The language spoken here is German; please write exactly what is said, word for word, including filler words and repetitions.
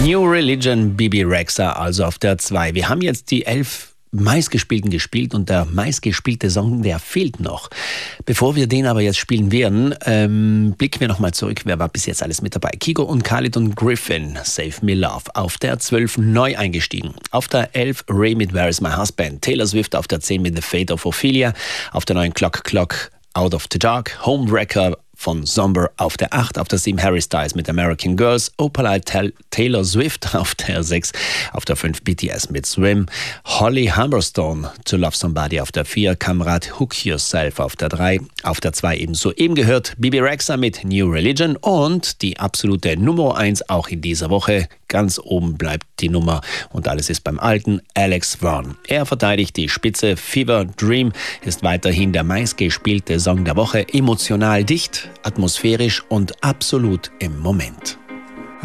New Religion, Bebe Rexha, also auf der zwei. Wir haben jetzt die elf meistgespielten gespielt und der meistgespielte Song, der fehlt noch. Bevor wir den aber jetzt spielen werden, ähm, blicken wir nochmal zurück. Wer war bis jetzt alles mit dabei? Kygo und Khalid und Griffin, Save Me Love. Auf der zwölf neu eingestiegen. Auf der elf Ray mit Where Is My Husband. Taylor Swift auf der zehn mit The Fate of Ophelia. Auf der neun Clock Clock, Out of the Dark. Homewrecker von Somber auf der acht, auf der sieben Harry Styles mit American Girls, Opal Taylor Swift auf der sechs, auf der fünf B T S mit Swim, Holly Humberstone To Love Somebody auf der vier, Kamrat Hook Yourself auf der drei, auf der zwei ebenso eben gehört Bebe Rexha mit New Religion und die absolute Nummer eins auch in dieser Woche. Ganz oben bleibt die Nummer und alles ist beim alten Alex Vaughn. Er verteidigt die Spitze. Fever Dream ist weiterhin der meistgespielte Song der Woche. Emotional dicht, atmosphärisch und absolut im Moment.